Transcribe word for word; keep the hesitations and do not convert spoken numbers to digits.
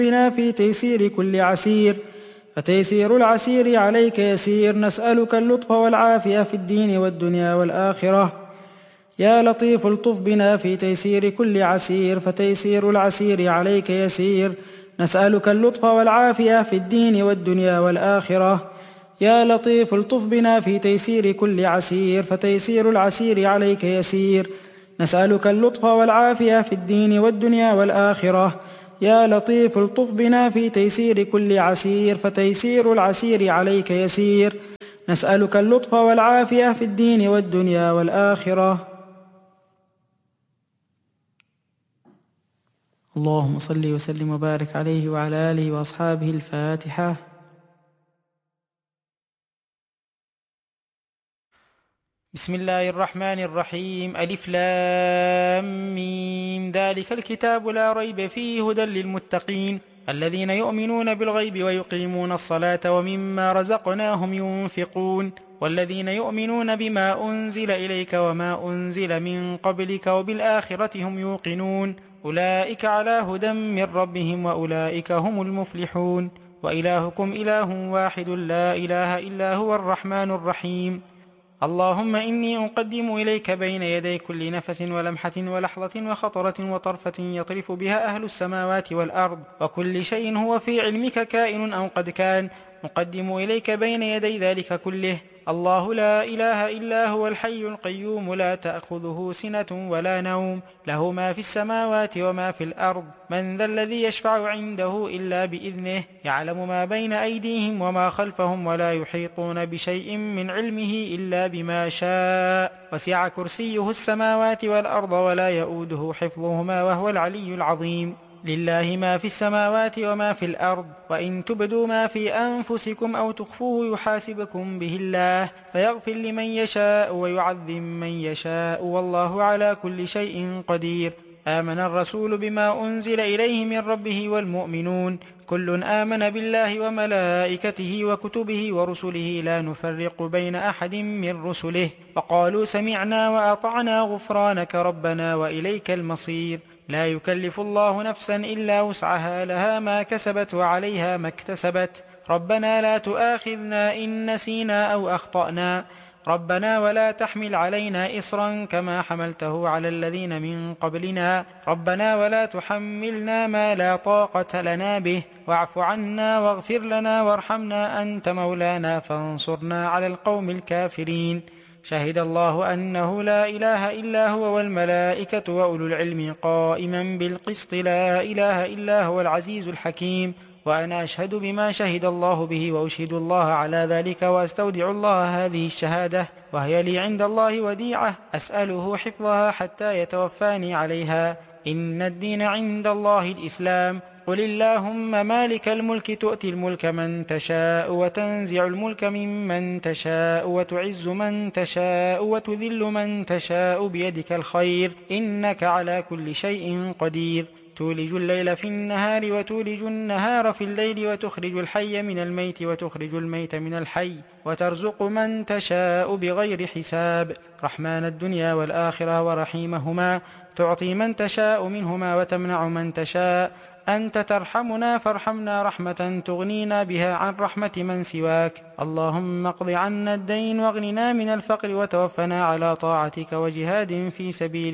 بنا في تيسير كل عسير، فتيسير العسير عليك يسير. نسألك اللطف والعافية في الدين والدنيا والآخرة. يا لطيف الطف بنا في تيسير كل عسير، فتيسير العسير عليك يسير. نسألك اللطف والعافية في الدين والدنيا والآخرة. يا لطيف الطف بنا في تيسير كل عسير، فتيسير العسير عليك يسير. نسألك اللطف والعافية في الدين والدنيا والآخرة. يا لطيف الطف بنا في تيسير كل عسير، فتيسير العسير عليك يسير. نسألك اللطف والعافية في الدين والدنيا والآخرة. اللهم صل وسلم وبارك عليه وعلى آله وأصحابه. الفاتحة. بسم الله الرحمن الرحيم. ألف لام ميم. ذلك الكتاب لا ريب فيه هدى للمتقين الذين يؤمنون بالغيب ويقيمون الصلاة ومما رزقناهم ينفقون والذين يؤمنون بما أنزل إليك وما أنزل من قبلك وبالآخرة هم يوقنون أولئك على هدى من ربهم وأولئك هم المفلحون. وإلهكم إله واحد لا إله إلا هو الرحمن الرحيم. اللهم إني أقدم إليك بين يدي كل نفس ولمحة ولحظة وخطرة وطرفة يطرف بها أهل السماوات والأرض وكل شيء هو في علمك كائن أو قد كان، أقدم إليك بين يدي ذلك كله الله لا إله إلا هو الحي القيوم لا تأخذه سنة ولا نوم، له ما في السماوات وما في الأرض. من ذا الذي يشفع عنده إلا بإذنه، يعلم ما بين أيديهم وما خلفهم ولا يحيطون بشيء من علمه إلا بما شاء، وسع كرسيه السماوات والأرض ولا يؤوده حفظهما وهو العلي العظيم. لله ما في السماوات وما في الأرض، وإن تبدوا ما في أنفسكم أو تخفوه يحاسبكم به الله فيغفر لمن يشاء ويعذب من يشاء والله على كل شيء قدير. آمن الرسول بما أنزل إليه من ربه والمؤمنون كل آمن بالله وملائكته وكتبه ورسله لا نفرق بين أحد من رسله وقالوا سمعنا وأطعنا غفرانك ربنا وإليك المصير. لا يكلف الله نفسا إلا وسعها لها ما كسبت وعليها ما اكتسبت. ربنا لا تؤاخذنا إن نسينا أو أخطأنا ربنا ولا تحمل علينا إصرا كما حملته على الذين من قبلنا ربنا ولا تحملنا ما لا طاقة لنا به واعف عنا واغفر لنا وارحمنا أنت مولانا فانصرنا على القوم الكافرين. شهد الله أنه لا إله إلا هو والملائكة وأولو العلم قائما بالقسط لا إله إلا هو العزيز الحكيم. وأنا أشهد بما شهد الله به وأشهد الله على ذلك وأستودع الله هذه الشهادة وهي لي عند الله وديعة أسأله حفظها حتى يتوفاني عليها. إن الدين عند الله الإسلام. قل اللهم مالك الملك تؤتي الملك من تشاء وتنزع الملك ممن تشاء وتعز من تشاء وتذل من تشاء بيدك الخير إنك على كل شيء قدير. تولج الليل في النهار وتولج النهار في الليل وتخرج الحي من الميت وتخرج الميت من الحي وترزق من تشاء بغير حساب. رحمن الدنيا والآخرة ورحيمهما تعطي من تشاء منهما وتمنع من تشاء. أنت ترحمنا فارحمنا رحمة تغنينا بها عن رحمة من سواك. اللهم اقض عنا الدين واغننا من الفقر وتوفنا على طاعتك وجهاد في سبيلك.